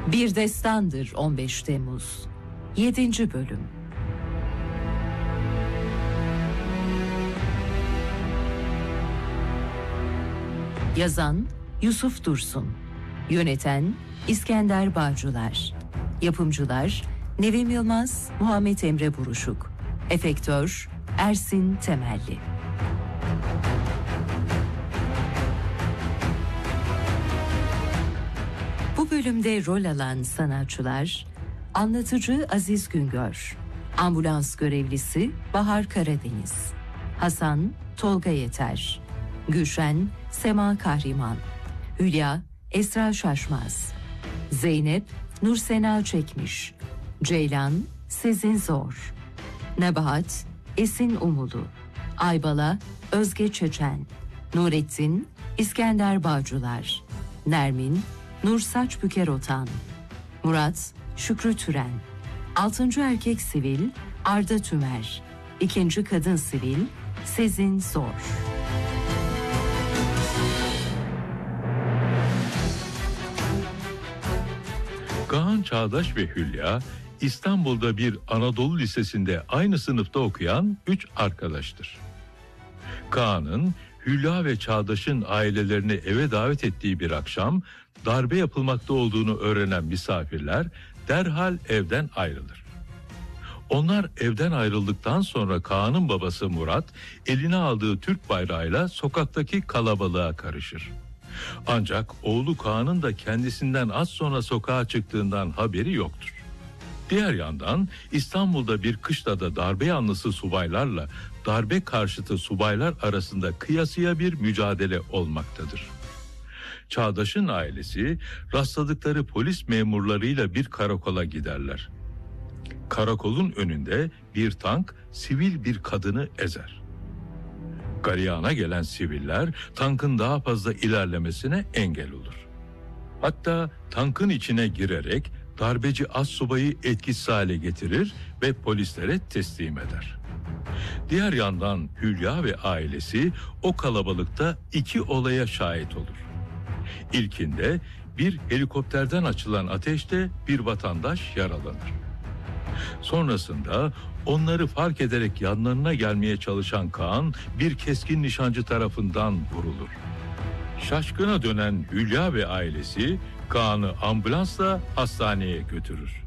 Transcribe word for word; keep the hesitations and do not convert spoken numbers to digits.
Bir Destandır on beş Temmuz yedinci Bölüm. Yazan Yusuf Dursun, yöneten İskender Bağcılar, yapımcılar Nevim Yılmaz, Muhammed Emre Buruşuk, efektör Ersin Temelli. Bu bölümde rol alan sanatçılar: anlatıcı Aziz Güngör, ambulans görevlisi Bahar Karadeniz, Hasan Tolga Yeter, Gülşen Sema Kahriman, Hülya Esra Şaşmaz, Zeynep Nursena Çekmiş, Ceylan Sezin Zor, Nebahat Esin Umulu, Aybala Özge Çeçen, Nurettin İskender Bağcılar, Nermin Nur Saçbüker Otan, Murat Şükrü Türen, altıncı erkek sivil Arda Tümer, ikinci kadın sivil Sezin Zor. Kaan Çağdaş ve Hülya, İstanbul'da bir Anadolu Lisesi'nde aynı sınıfta okuyan üç arkadaştır. Kaan'ın Hülya ve Çağdaş'ın ailelerini eve davet ettiği bir akşam darbe yapılmakta olduğunu öğrenen misafirler derhal evden ayrılır. Onlar evden ayrıldıktan sonra Kaan'ın babası Murat eline aldığı Türk bayrağıyla sokaktaki kalabalığa karışır. Ancak oğlu Kaan'ın da kendisinden az sonra sokağa çıktığından haberi yoktur. Diğer yandan İstanbul'da bir kışlada darbe yanlısı subaylarla darbe karşıtı subaylar arasında kıyasıya bir mücadele olmaktadır. Çağdaş'ın ailesi rastladıkları polis memurlarıyla bir karakola giderler. Karakolun önünde bir tank sivil bir kadını ezer. Galeyana gelen siviller tankın daha fazla ilerlemesine engel olur. Hatta tankın içine girerek darbeci astsubayı etkisiz hale getirir ve polislere teslim eder. Diğer yandan Hülya ve ailesi o kalabalıkta iki olaya şahit olur. İlkinde bir helikopterden açılan ateşte bir vatandaş yaralanır. Sonrasında onları fark ederek yanlarına gelmeye çalışan Kaan bir keskin nişancı tarafından vurulur. Şaşkına dönen Hülya ve ailesi Kaan'ı ambulansla hastaneye götürür.